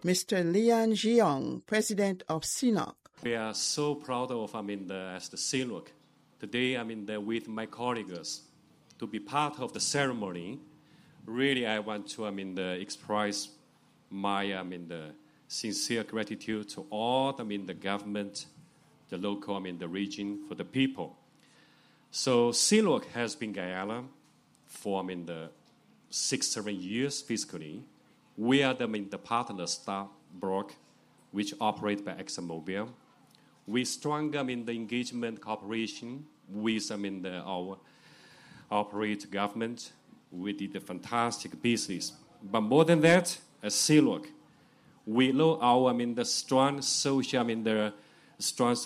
Mr. Lian Jiang, President of CNOOC. We are so proud of, as the CNOOC. Today, with my colleagues, to be part of the ceremony. Really, I want to, express my, sincere gratitude to all, the government, the local, the region, for the people. So CNOOC has been Guyana for, the 6-7 years physically. We are the partner stockbroker, which operate by ExxonMobil. We stronger, the engagement cooperation with, our operate government. We did a fantastic business. But more than that, as CNOOC, we know our, the strong social, the strong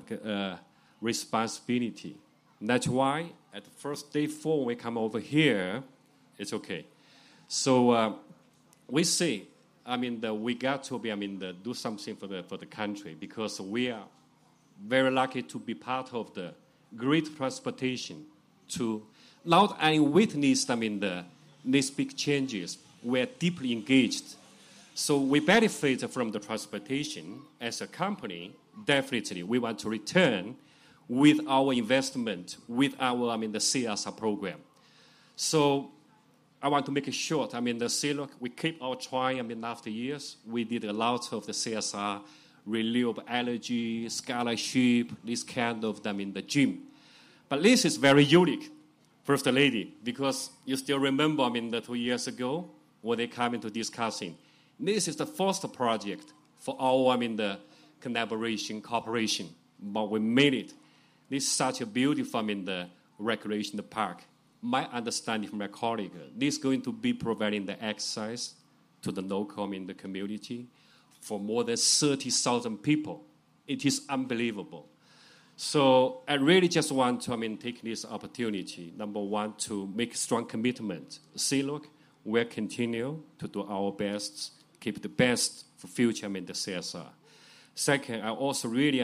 responsibility. That's why at the first day 4, we come over here, it's okay. So we say, we got to be, do something for the country, because we are very lucky to be part of the great transportation to not only witness, these big changes. We are deeply engaged. So we benefit from the transportation as a company. Definitely, we want to return with our investment, with our, the CSR program. So I want to make it short. The CNOOC, we keep our trying, after years. We did a lot of the CSR, renewable energy, scholarship, this kind of, the gym. But this is very unique, First Lady, because you still remember, the 2 years ago, when they come into discussing. This is the first project for our, the collaboration, cooperation. But we made it. This is such a beautiful, the recreation park. My understanding from my colleague, this is going to be providing the exercise to the local, the community for more than 30,000 people. It is unbelievable. So I really just want to, take this opportunity, number one, to make strong commitment. CNOOC will continue to do our best, keep the best for future, the CSR. Second, I also really,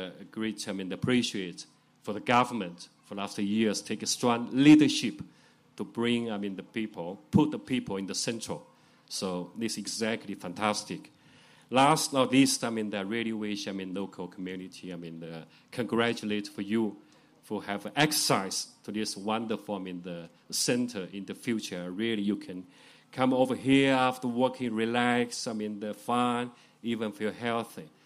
appreciate for the government for the last years take a strong leadership to bring, the people, put the people in the central. So this is exactly fantastic. Last not least, I really wish, local community, congratulate for you for have access to this wonderful, the center in the future. Really, you can come over here after working, relax, the fun, even feel healthy.